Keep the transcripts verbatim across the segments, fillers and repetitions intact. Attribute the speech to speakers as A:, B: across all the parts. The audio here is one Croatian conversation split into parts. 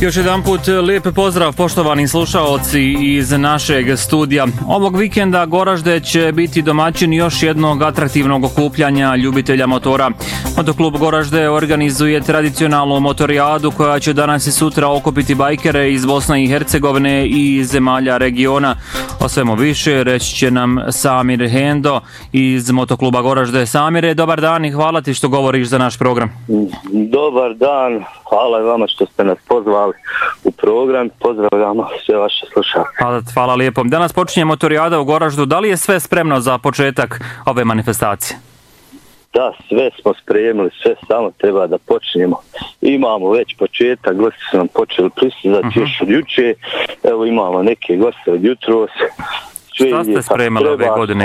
A: Još jedan put lijep pozdrav poštovani slušaoci iz našeg studija. Ovog vikenda Goražde će biti domaćin još jednog atraktivnog okupljanja ljubitelja motora. Motoklub Goražde organizuje tradicionalnu motorijadu koja će danas i sutra okupiti bajkere iz Bosne i Hercegovine i zemalja regiona. O svemu više reći će nam Samir Hendo iz Motokluba Goražde. Samire, dobar dan i hvala ti što govoriš za naš program.
B: Dobar dan, hvala i vama što ste nas pozvali u program. Pozdravljamo sve vaše slušalce.
A: Hvala, hvala lijepo. Danas počinje motorijada u Goraždu. Da li je sve spremno za početak ove manifestacije?
B: Da, sve smo spremili, sve samo treba da počnemo. Imamo već početak, gosti su nam počeli prisutiti uh-huh. još od juče. Evo imamo neke goste od jutros.
A: Šta ste spremili ove godine?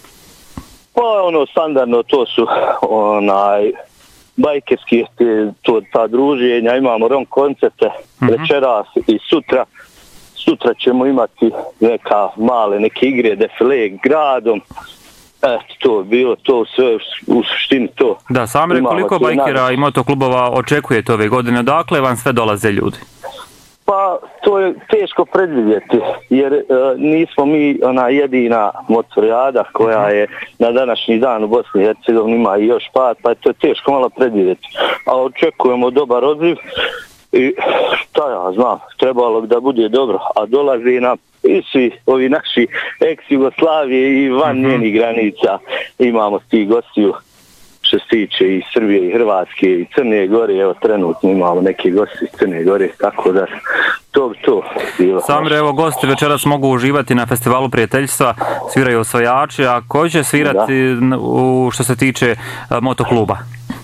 B: Pa ono standardno, to su onaj bajkerski, to, ta druženja, imamo rom koncerte uh-huh. večeras i sutra. Sutra ćemo imati neka male, neke igre, defile gradom. Eto, to je bilo to sve u suštini to.
A: Da, Samire, koliko bajkera i motoklubova očekujete ove godine? Odakle vam sve dolaze ljudi?
B: Pa, to je teško predvidjeti, jer e, nismo mi ona jedina motorijada koja je na današnji dan u Bosni i Hercegovini, ima i još par, pa to je teško malo predvidjeti. A očekujemo dobar odziv i šta ja znam, trebalo bi da bude dobro, a dolazi nam i svi ovi naši ex-Jugoslavije i van mm-hmm. njenih granica. Imamo tih gostiju što se tiče i Srbije i Hrvatske i Crne Gore. Evo trenutno imamo neke gosti iz Crne Gore, tako da to bi to bilo.
A: Samire, evo gosti večeras mogu uživati na festivalu prijateljstva, sviraju osvajači, a koji će svirati u, što se tiče a, motokluba?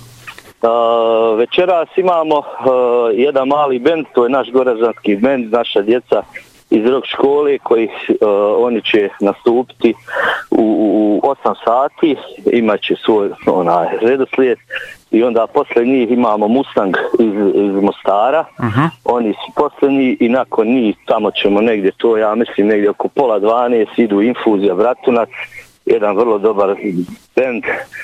B: Uh, večeras imamo uh, jedan mali bend, to je naš goražanski bend, naša djeca iz rock škole koji uh, oni će nastupiti u, u osam sati, imat će svoj onaj redoslijed i onda posle njih imamo Mustang iz, iz Mostara, uh-huh. oni su posljednji i nakon njih tamo ćemo negdje to, ja mislim negdje oko pola dvanaest idu Infuzija Bratunac, jedan vrlo dobar bend.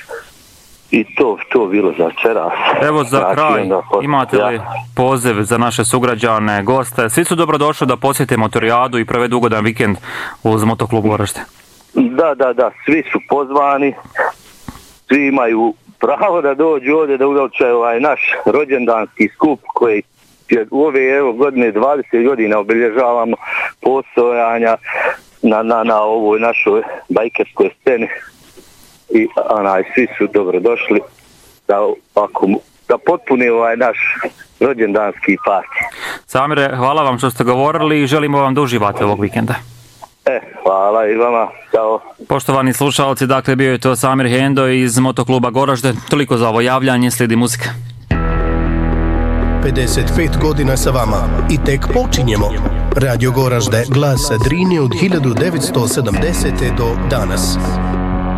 B: I to, to bilo za večeras.
A: Evo za znači, kraj, imate li ja. poziv za naše sugrađane, goste? Svi su dobrodošli da posjete motorijadu i provedu ugodan vikend uz Motoklub Goražde.
B: Da, da, da, svi su pozvani, svi imaju pravo da dođu ovdje da uveličaju ovaj naš rođendanski skup koji je u ove evo, godine dvadeset godina obilježavamo postojanja na, na, na ovoj našoj bajkerskoj sceni. I onaj, svi su dobrodošli da, ako, da potpuni ovaj naš rođendanski parti.
A: Samire, hvala vam što ste govorili i želimo vam da uživate ovog vikenda.
B: E, hvala i vama. Ćao.
A: Poštovani slušalci, dakle bio je to Samir Hendo iz Motokluba Goražde. Toliko za ovo javljanje, slijedi muzika.
C: pedeset pet godina sa vama i tek počinjemo. Radio Goražde, glas Drine od hiljadu devetsto sedamdesete do danas.